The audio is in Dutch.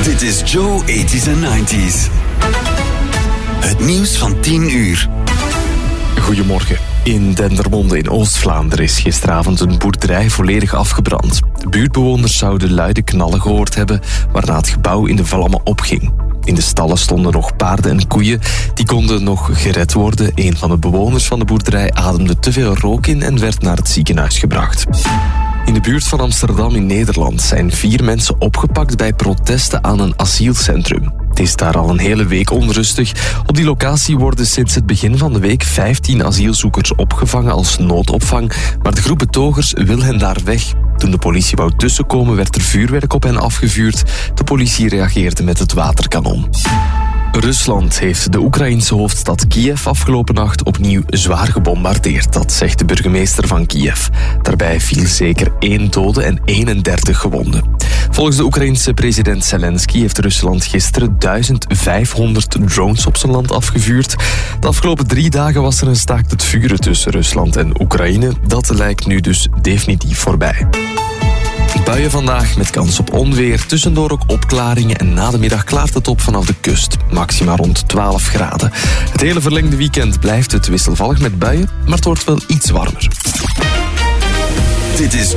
Dit is Joe 80s en 90s. Het nieuws van 10 uur. Goedemorgen. In Dendermonde in Oost-Vlaanderen is gisteravond een boerderij volledig afgebrand. Buurtbewoners zouden luide knallen gehoord hebben, waarna het gebouw in de vlammen opging. In de stallen stonden nog paarden en koeien. Die konden nog gered worden. Een van de bewoners van de boerderij ademde te veel rook in en werd naar het ziekenhuis gebracht. In de buurt van Amsterdam in Nederland zijn 4 mensen opgepakt bij protesten aan een asielcentrum. Het is daar al een hele week onrustig. Op die locatie worden sinds het begin van de week 15 asielzoekers opgevangen als noodopvang, maar de groep betogers wil hen daar weg. Toen de politie wou tussenkomen, werd er vuurwerk op hen afgevuurd. De politie reageerde met het waterkanon. Rusland heeft de Oekraïense hoofdstad Kiev afgelopen nacht opnieuw zwaar gebombardeerd. Dat zegt de burgemeester van Kiev. Daarbij viel zeker 1 dode en 31 gewonden. Volgens de Oekraïense president Zelensky heeft Rusland gisteren 1500 drones op zijn land afgevuurd. De afgelopen 3 dagen was er een staakt het vuren tussen Rusland en Oekraïne. Dat lijkt nu dus definitief voorbij. Buien vandaag met kans op onweer, tussendoor ook opklaringen en na de middag klaart het op vanaf de kust. Maxima rond 12 graden. Het hele verlengde weekend blijft het wisselvallig met buien, maar het wordt wel iets warmer. Dit is